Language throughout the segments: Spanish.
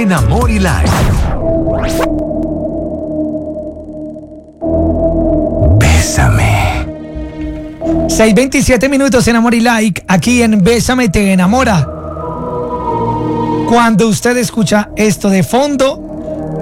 En Amor y Like. Bésame. 6:27 minutos en Amor y Like, aquí en Bésame te enamora. Cuando usted escucha esto de fondo,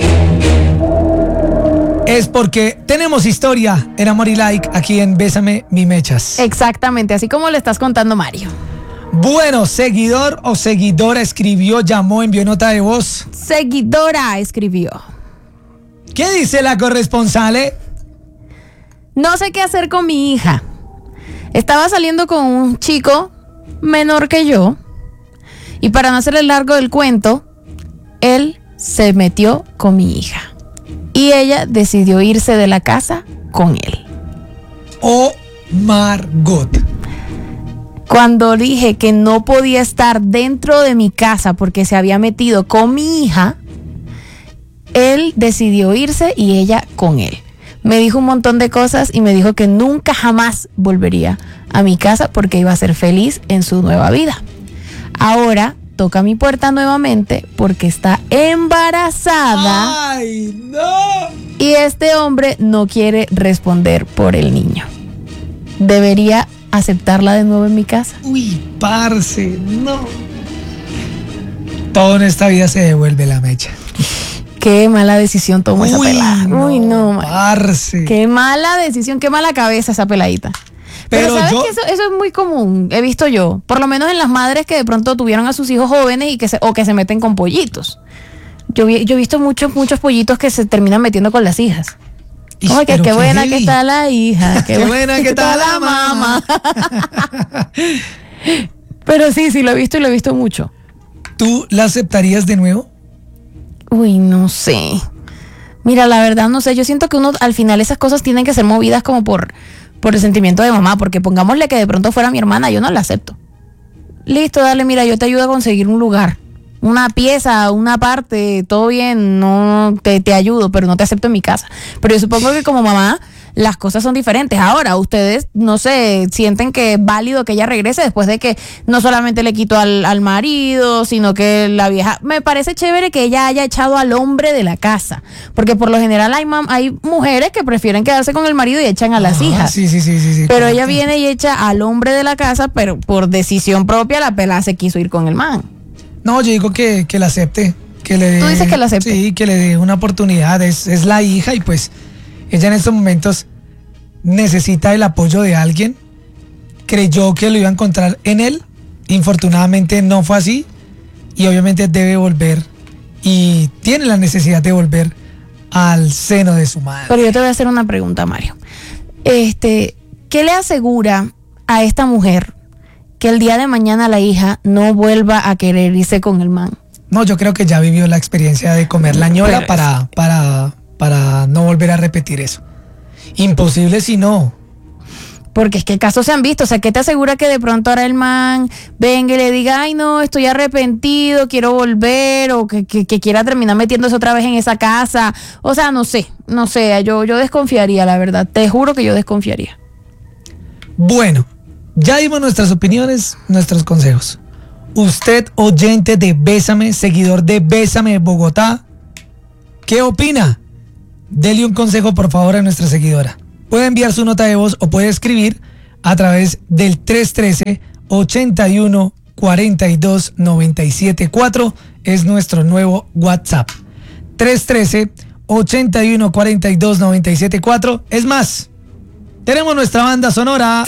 es porque tenemos historia en Amor y Like, aquí en Bésame mi mechas. Exactamente, así como le estás contando, Mario. Bueno, seguidor o seguidora escribió, llamó, envió nota de voz. Seguidora escribió: ¿Qué dice la corresponsal? no sé qué hacer con mi hija. Estaba saliendo con un chico menor que yo, y para no hacerle largo del cuento, él se metió con mi hija y ella decidió irse de la casa con él. Oh, Margot. Cuando dije que no podía estar dentro de mi casa porque se había metido con mi hija, él decidió irse y ella con él. Me dijo un montón de cosas y me dijo que nunca jamás volvería a mi casa porque iba a ser feliz en su nueva vida. Ahora toca mi puerta nuevamente porque está embarazada. ¡Ay, no! Y este hombre no quiere responder por el niño. ¿Debería aceptarla de nuevo en mi casa? Uy, parce, no. Todo en esta vida se devuelve la mecha. Qué mala decisión tomó esa pelada. Uy, no, parce. Qué mala decisión, qué mala cabeza esa peladita. Pero ¿sabes que eso es muy común? He visto yo, por lo menos en las madres que de pronto tuvieron a sus hijos jóvenes y que se meten con pollitos. Yo he visto muchos pollitos que se terminan metiendo con las hijas. Como que qué buena que está la hija, qué buena que está la mamá. Pero sí, lo he visto y lo he visto mucho. ¿Tú la aceptarías de nuevo? Uy, no sé. Mira, la verdad no sé. Yo siento que uno al final esas cosas tienen que ser movidas como por el sentimiento de mamá, porque pongámosle que de pronto fuera mi hermana, yo no la acepto. Listo, dale, mira, yo te ayudo a conseguir un lugar, una pieza, una parte, todo bien, no te ayudo, pero no te acepto en mi casa. Pero yo supongo que como mamá las cosas son diferentes. Ahora, ustedes, no sé, sienten que es válido que ella regrese después de que no solamente le quitó al marido, sino que la vieja... Me parece chévere que ella haya echado al hombre de la casa, porque por lo general hay mujeres que prefieren quedarse con el marido y echan a las hijas. Sí. Pero correcto. ella viene y echa al hombre de la casa, pero por decisión propia la pelada se quiso ir con el man. No, yo digo que la acepte. Que le dé, ¿Tú dices que la acepte? Sí, que le dé una oportunidad. Es la hija y pues ella en estos momentos necesita el apoyo de alguien. Creyó que lo iba a encontrar en él. Infortunadamente no fue así. Y obviamente debe volver. Y tiene la necesidad de volver al seno de su madre. Pero yo te voy a hacer una pregunta, Mario. ¿Qué le asegura a esta mujer que el día de mañana la hija no vuelva a querer irse con el man? No, yo creo que ya vivió la experiencia de comer la ñora para no volver a repetir eso. Imposible si no. Porque es que casos se han visto. O sea, ¿qué te asegura que de pronto ahora el man venga y le diga, ay no, estoy arrepentido, quiero volver, o que quiera terminar metiéndose otra vez en esa casa? O sea, no sé, yo desconfiaría, la verdad. Te juro que yo desconfiaría. Bueno, ya dimos nuestras opiniones, nuestros consejos. Usted, oyente de Bésame, seguidor de Bésame Bogotá, ¿qué opina? Dele un consejo, por favor, a nuestra seguidora. Puede enviar su nota de voz o puede escribir a través del 313-8142-974. Es nuestro nuevo WhatsApp. 313-8142-974. Es más, tenemos nuestra banda sonora.